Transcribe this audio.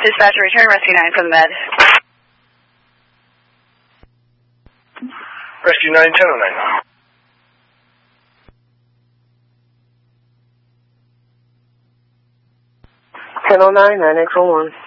Dispatcher, return Rescue 9 from the med. Rescue 9, 1009. 1009, 9X01.